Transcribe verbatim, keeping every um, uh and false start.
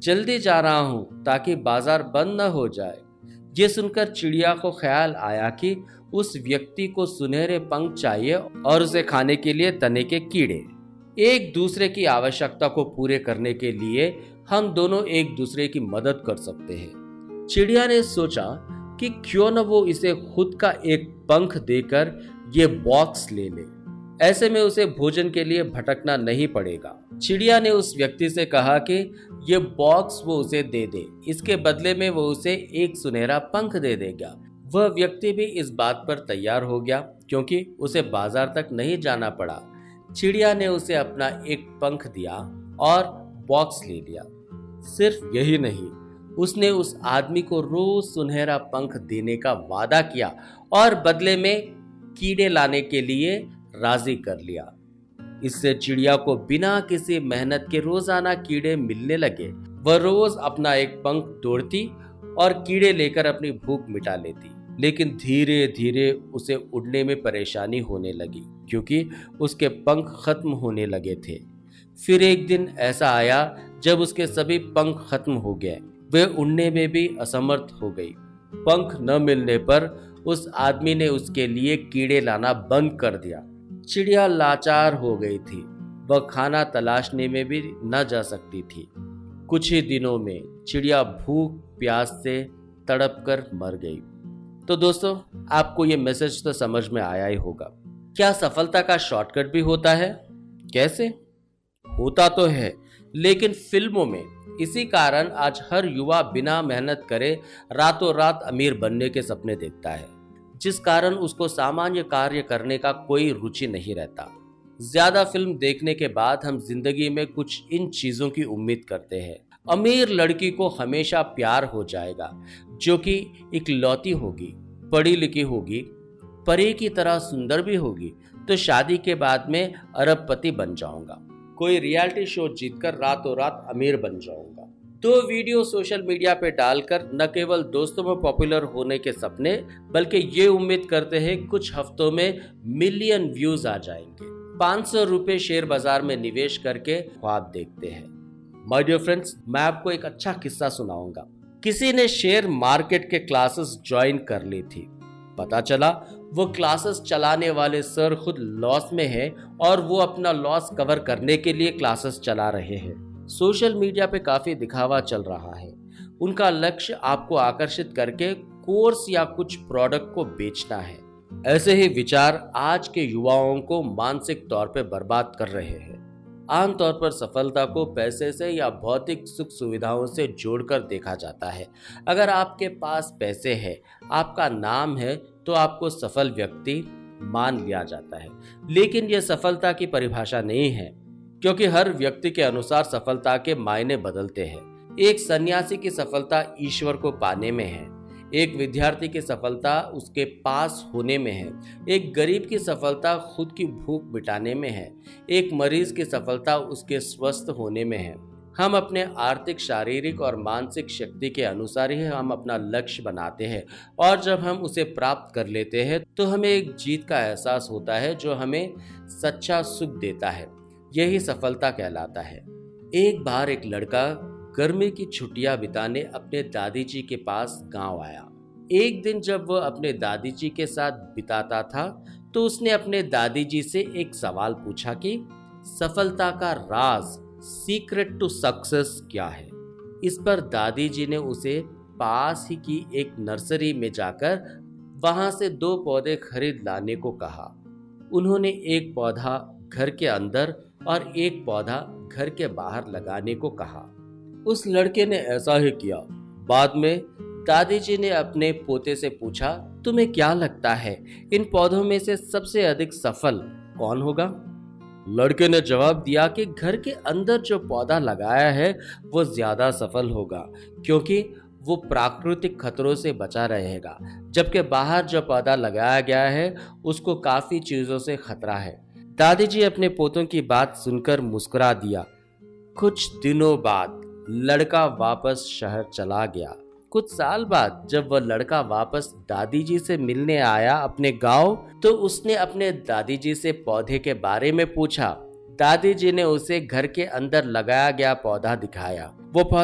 जल्दी जा रहा हूँ ताकि बाजार बंद न हो जाए। ये सुनकर चिड़िया को ख्याल आया कि उस व्यक्ति को सुनहरे पंख चाहिए और उसे खाने के लिए तने के कीड़े। एक दूसरे की आवश्यकता को पूरे करने के लिए हम दोनों एक दूसरे की मदद कर सकते हैं। चिड़िया ने सोचा कि क्यों न वो इसे खुद का एक पंख देकर ये बॉक्स ले ले, ऐसे में उसे भोजन के लिए भटकना नहीं पड़ेगा। चिड़िया ने उस व्यक्ति से कहा कि ये बॉक्स वो उसे दे दे, इसके बदले में वो उसे एक सुनहरा पंख दे देगा। वह व्यक्ति भी इस बात पर तैयार हो गया क्योंकि उसे बाजार तक नहीं जाना पड़ा। चिड़िया ने उसे अपना एक पंख दिया और बॉक्स ले लिया। सिर्फ यही नहीं, उसने उस आदमी को रोज सुनहरा पंख देने का वादा किया और बदले में कीड़े लाने के लिए राजी कर लिया। इससे चिड़िया को बिना किसी मेहनत के रोजाना कीड़े मिलने लगे। वह रोज अपना एक पंख तोड़ती और कीड़े लेकर अपनी भूख मिटा लेती, लेकिन धीरे धीरे उसे उड़ने में परेशानी होने लगी क्योंकि उसके पंख खत्म होने लगे थे। फिर एक दिन ऐसा आया जब उसके सभी पंख खत्म हो गए। वह उड़ने में भी असमर्थ हो गई। पंख न मिलने पर उस आदमी ने उसके लिए कीड़े लाना बंद कर दिया। चिड़िया लाचार हो गई थी। वह खाना तलाशने में भी न जा सकती थी। कुछ ही दिनों में चिड़िया भूख प्यास से तड़प कर मर गई। तो दोस्तों, आपको ये मैसेज तो समझ में आया ही होगा। क्या सफलता का शॉर्टकट भी होता है? कैसे? होता तो है, लेकिन फिल्मों में। इसी कारण आज हर युवा बिना मेहनत करे रातों रात अमीर बनने के सपने देखता है, जिस कारण उसको सामान्य कार्य करने का कोई रुचि नहीं रहता। ज्यादा फिल्म देखने के बाद हम जिंदगी में कुछ इन चीजों की उम्मीद करते हैं। अमीर लड़की को हमेशा प्यार हो जाएगा, जो कि इकलौती होगी, पढ़ी लिखी होगी, परी की तरह सुंदर भी होगी, तो शादी के बाद में अरबपति बन जाऊंगा, कोई रियलिटी शो जीतकर रातों रात अमीर बन जाऊंगा। तो वीडियो सोशल मीडिया पे डालकर न केवल दोस्तों में पॉपुलर होने के सपने, बल्कि ये उम्मीद करते हैं कुछ हफ्तों में मिलियन व्यूज आ जाएंगे। पाँच सौ रुपए शेयर बाजार में निवेश करके ख्वाब देखते हैं। माय डियर फ्रेंड्स, मैं आपको एक अच्छा किस्सा सुनाऊंगा। किसी ने शेयर मार्केट के क्लासेस ज्वाइन कर ली थी। पता चला वो क्लासेस चलाने वाले सर खुद लॉस में है और वो अपना लॉस कवर करने के लिए क्लासेस चला रहे हैं। सोशल मीडिया पे काफी दिखावा चल रहा है। उनका लक्ष्य आपको आकर्षित करके कोर्स या कुछ प्रोडक्ट को बेचना है। ऐसे ही विचार आज के युवाओं को मानसिक तौर पे बर्बाद कर रहे हैं। आमतौर पर सफलता को पैसे से या भौतिक सुख सुविधाओं से जोड़कर देखा जाता है। अगर आपके पास पैसे है, आपका नाम है, तो आपको सफल व्यक्ति मान लिया जाता है। लेकिन यह सफलता की परिभाषा नहीं है, क्योंकि हर व्यक्ति के अनुसार सफलता के मायने बदलते हैं। एक सन्यासी की सफलता ईश्वर को पाने में है, एक विद्यार्थी की सफलता उसके पास होने में है, एक गरीब की सफलता खुद की भूख मिटाने में है, एक मरीज की सफलता उसके स्वस्थ होने में है। हम अपने आर्थिक, शारीरिक और मानसिक शक्ति के अनुसार ही हम अपना लक्ष्य बनाते हैं और जब हम उसे प्राप्त कर लेते हैं तो हमें एक जीत का एहसास होता है जो हमें सच्चा सुख देता है। यही सफलता कहलाता है। एक बार एक लड़का गर्मी की छुट्टियां बिताने अपने दादी जी के पास गांव आया। एक दिन जब वह अपने दादी जी के साथ बिताता था तो उसने अपने दादी जी से एक सवाल पूछा कि सफलता का राज, सीक्रेट टू सक्सेस क्या है। इस पर दादी जी ने उसे पास ही की एक नर्सरी में जाकर वहां से दो पौधे खरीद लाने को कहा। उन्होंने एक पौधा घर के अंदर और एक पौधा घर के बाहर लगाने को कहा। उस लड़के ने ऐसा ही किया। बाद में दादी जी ने अपने पोते से पूछा, तुम्हें क्या लगता है इन पौधों में से सबसे अधिक सफल कौन होगा? लड़के ने जवाब दिया कि घर के अंदर जो पौधा लगाया है वो ज्यादा सफल होगा, क्योंकि वो प्राकृतिक खतरों से बचा रहेगा, जबकि बाहर जो पौधा लगाया गया है उसको काफी चीजों से खतरा है। दादी जी अपने पोतों की बात सुनकर मुस्कुरा दिया। कुछ दिनों बाद लड़का वापस शहर चला गया। कुछ साल बाद जब वह लड़का वापस दादी जी से मिलने आया अपने गांव, तो उसने अपने दादी जी से पौधे के बारे में पूछा। दादी जी ने उसे घर के अंदर लगाया गया पौधा दिखाया। वो